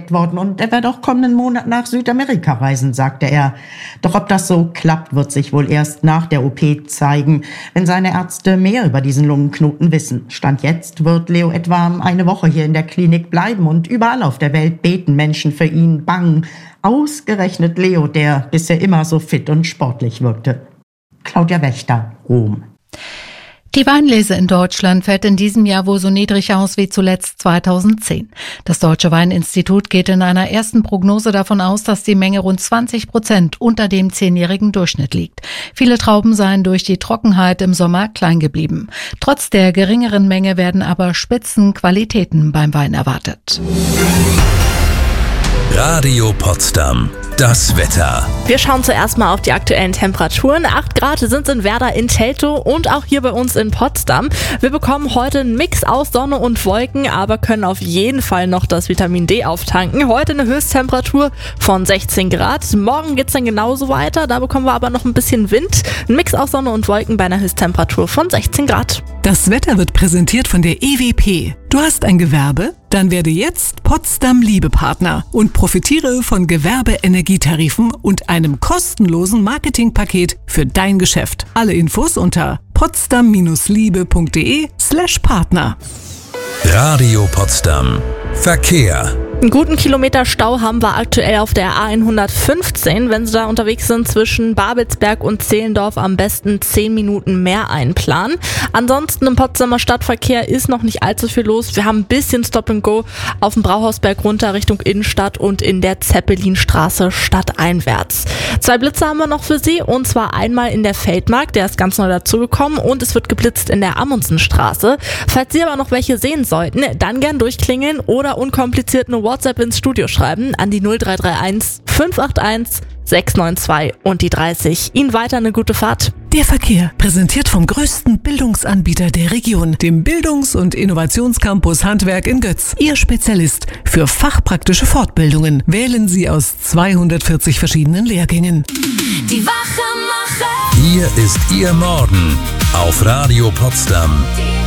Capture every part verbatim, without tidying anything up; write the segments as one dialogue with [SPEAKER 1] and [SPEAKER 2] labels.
[SPEAKER 1] entdeckt worden und er werde auch kommenden Monat nach Südamerika reisen, sagte er. Doch ob das so klappt, wird sich wohl erst nach der O P zeigen, wenn seine Ärzte mehr über diesen Lungenknoten wissen. Stand jetzt wird Leo etwa eine Woche hier in der Klinik bleiben und überall auf der Welt beten Menschen für ihn, bangen. Ausgerechnet Leo, der bisher immer so fit und sportlich wirkte. Claudia Wächter, Rom.
[SPEAKER 2] Die Weinlese in Deutschland fällt in diesem Jahr wohl so niedrig aus wie zuletzt zweitausendzehn. Das Deutsche Weininstitut geht in einer ersten Prognose davon aus, dass die Menge rund zwanzig Prozent unter dem zehnjährigen Durchschnitt liegt. Viele Trauben seien durch die Trockenheit im Sommer klein geblieben. Trotz der geringeren Menge werden aber Spitzenqualitäten beim Wein erwartet.
[SPEAKER 3] Radio Potsdam. Das Wetter.
[SPEAKER 4] Wir schauen zuerst mal auf die aktuellen Temperaturen. acht Grad sind in Werder in Teltow und auch hier bei uns in Potsdam. Wir bekommen heute einen Mix aus Sonne und Wolken, aber können auf jeden Fall noch das Vitamin D auftanken. Heute eine Höchsttemperatur von sechzehn Grad. Morgen geht's dann genauso weiter. Da bekommen wir aber noch ein bisschen Wind. Ein Mix aus Sonne und Wolken bei einer Höchsttemperatur von sechzehn Grad.
[SPEAKER 5] Das Wetter wird präsentiert von der E W P. Du hast ein Gewerbe? Dann werde jetzt Potsdam Liebepartner und profitiere von Gewerbeenergietarifen und einem kostenlosen Marketingpaket für dein Geschäft. Alle Infos unter potsdam-liebe.de slash Partner.
[SPEAKER 3] Radio Potsdam. Verkehr.
[SPEAKER 4] Einen guten Kilometer Stau haben wir aktuell auf der A hundertfünfzehn. Wenn Sie da unterwegs sind zwischen Babelsberg und Zehlendorf, am besten zehn Minuten mehr einplanen. Ansonsten im Potsdamer Stadtverkehr ist noch nicht allzu viel los. Wir haben ein bisschen Stop and Go auf dem Brauhausberg runter Richtung Innenstadt und in der Zeppelinstraße stadteinwärts. Zwei Blitze haben wir noch für Sie, und zwar einmal in der Feldmark, der ist ganz neu dazugekommen, und es wird geblitzt in der Amundsenstraße. Falls Sie aber noch welche sehen sollten, dann gern durchklingeln oder unkompliziert eine WhatsApp ins Studio schreiben an die null drei drei eins fünf acht eins sechs neun zwei und die dreißig. Ihnen weiter eine gute Fahrt.
[SPEAKER 5] Der Verkehr, präsentiert vom größten Bildungsanbieter der Region, dem Bildungs- und Innovationscampus Handwerk in Götz. Ihr Spezialist für fachpraktische Fortbildungen. Wählen Sie aus zweihundertvierzig verschiedenen Lehrgängen.
[SPEAKER 6] Die Wachmacher.
[SPEAKER 3] Hier ist Ihr Morgen auf Radio Potsdam.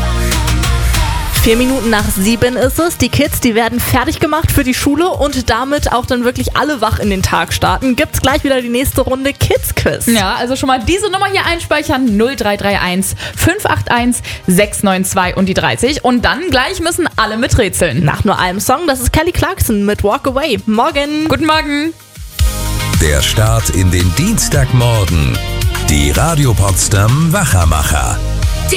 [SPEAKER 4] Vier Minuten nach sieben ist es. Die Kids, die werden fertig gemacht für die Schule und damit auch dann wirklich alle wach in den Tag starten. Gibt's gleich wieder die nächste Runde Kids Quiz.
[SPEAKER 7] Ja, also schon mal diese Nummer hier einspeichern. null drei drei eins fünf acht eins sechs neun zwei und die dreißig. Und dann gleich müssen alle miträtseln.
[SPEAKER 4] Nach nur einem Song, das ist Kelly Clarkson mit Walk Away. Morgen.
[SPEAKER 7] Guten Morgen.
[SPEAKER 3] Der Start in den Dienstagmorgen. Die Radio Potsdam Wachermacher.